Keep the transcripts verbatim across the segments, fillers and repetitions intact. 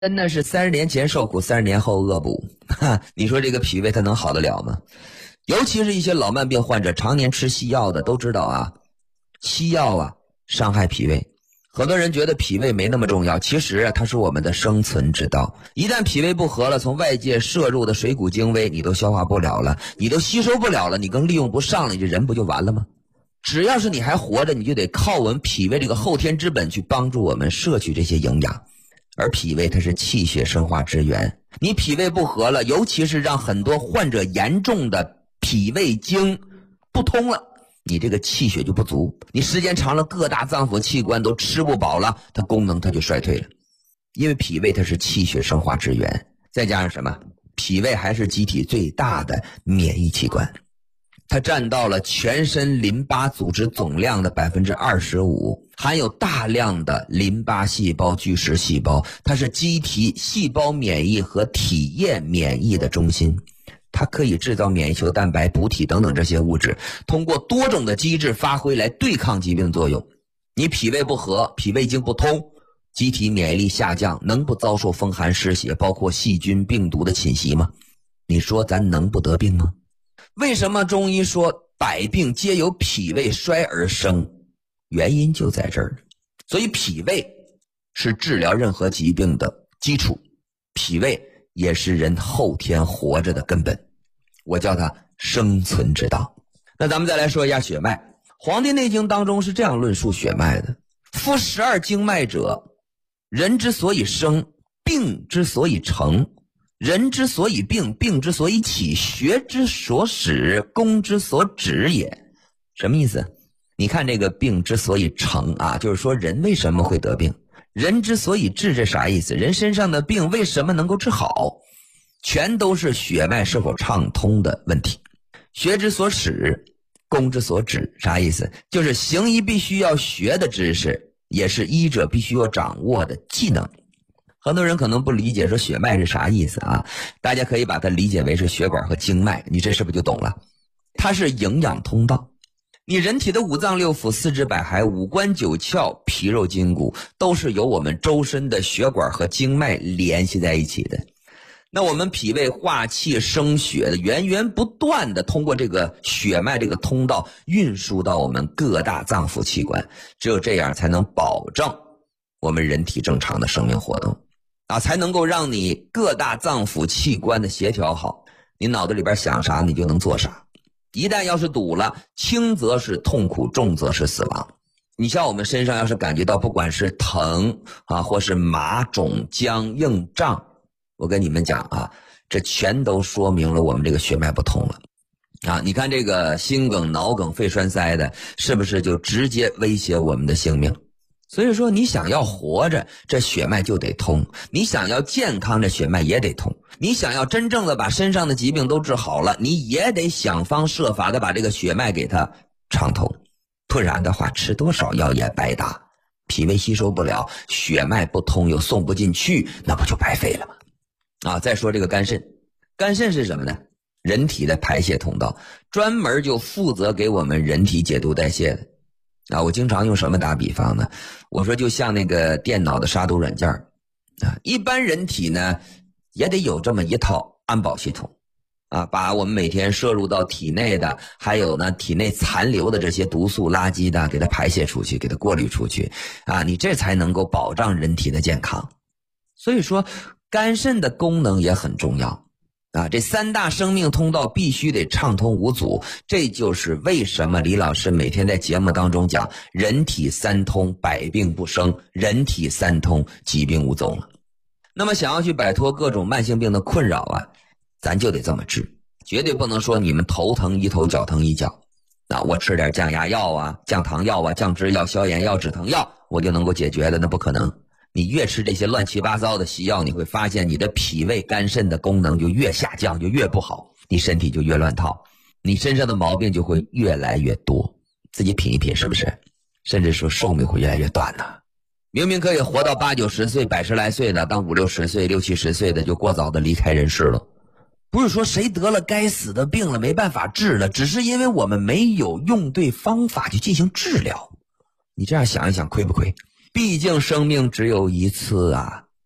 真的是三十年前受苦，三十年后恶补。哈，你说这个脾胃它能好得了吗？尤其是一些老慢病患者，常年吃西药的都知道啊，西药啊伤害脾胃。很多人觉得脾胃没那么重要，其实啊它是我们的生存之道。一旦脾胃不和了，从外界摄入的水谷精微你都消化不了了，你都吸收不了了，你更利用不上了，你这人不就完了吗？只要是你还活着，你就得靠我们脾胃这个后天之本去帮助我们摄取这些营养。而脾胃它是气血生化之源，你脾胃不和了，尤其是让很多患者严重的脾胃经不通了，你这个气血就不足，你时间长了各大脏腑器官都吃不饱了，它功能它就衰退了。因为脾胃它是气血生化之源，再加上什么？脾胃还是机体最大的免疫器官，它占到了全身淋巴组织总量的 百分之二十五， 含有大量的淋巴细胞、巨噬细胞，它是机体细胞免疫和体液免疫的中心，它可以制造免疫球蛋白、补体等等这些物质，通过多种的机制发挥来对抗疾病作用。你脾胃不和，脾胃经不通，机体免疫力下降，能不遭受风寒湿邪，包括细菌病毒的侵袭吗？你说咱能不得病吗？为什么中医说百病皆由脾胃衰而生？原因就在这儿。所以脾胃是治疗任何疾病的基础，脾胃也是人后天活着的根本，我叫它生存之道。那咱们再来说一下血脉。黄帝内经当中是这样论述血脉的：夫十二经脉者，人之所以生，病之所以成，人之所以病，病之所以起，学之所始，功之所止也。什么意思？你看这个病之所以成啊，就是说人为什么会得病，人之所以治，这啥意思？人身上的病为什么能够治好，全都是血脉是否畅通的问题。学之所始，功之所止，啥意思？就是行医必须要学的知识，也是医者必须要掌握的技能。很多人可能不理解说血脉是啥意思啊，大家可以把它理解为是血管和经脉，你这是不是就懂了？它是营养通道。你人体的五脏六腑、四肢百骸、五官九窍、皮肉筋骨，都是由我们周身的血管和经脉联系在一起的。那我们脾胃化气生血的，源源不断的通过这个血脉这个通道运输到我们各大脏腑器官，只有这样才能保证我们人体正常的生命活动啊，才能够让你各大脏腑器官的协调好，你脑子里边想啥你就能做啥。一旦要是堵了，轻则是痛苦，重则是死亡。你像我们身上要是感觉到不管是疼啊，或是麻肿僵硬胀，我跟你们讲啊，这全都说明了我们这个血脉不通了啊！你看这个心梗、脑梗、肺栓塞的，是不是就直接威胁我们的性命？所以说你想要活着，这血脉就得通，你想要健康，这血脉也得通，你想要真正的把身上的疾病都治好了，你也得想方设法的把这个血脉给它畅通，不然的话吃多少药也白搭，脾胃吸收不了，血脉不通又送不进去，那不就白费了吗？啊，再说这个肝肾，肝肾是什么呢？人体的排泄通道，专门就负责给我们人体解毒代谢的。啊，我经常用什么打比方呢？我说就像那个电脑的杀毒软件啊，一般人体呢也得有这么一套安保系统啊，把我们每天摄入到体内的，还有呢体内残留的这些毒素垃圾的，给它排泄出去，给它过滤出去啊，你这才能够保障人体的健康。所以说肝肾的功能也很重要啊，这三大生命通道必须得畅通无阻，这就是为什么李老师每天在节目当中讲人体三通，百病不生，人体三通，疾病无踪了。那么想要去摆脱各种慢性病的困扰啊，咱就得这么治，绝对不能说你们头疼一头脚疼一脚啊，我吃点降压药啊、降糖药啊、降脂药、消炎药、止疼药我就能够解决的，那不可能。你越吃这些乱七八糟的西药，你会发现你的脾胃肝肾的功能就越下降，就越不好，你身体就越乱套，你身上的毛病就会越来越多。自己品一品是不是？甚至说寿命会越来越短呢。明明可以活到八九十岁、百十来岁的，当五六十岁、六七十岁的就过早的离开人世了。不是说谁得了该死的病了没办法治了，只是因为我们没有用对方法去进行治疗。你这样想一想亏不亏？毕竟生命只有一次啊，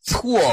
错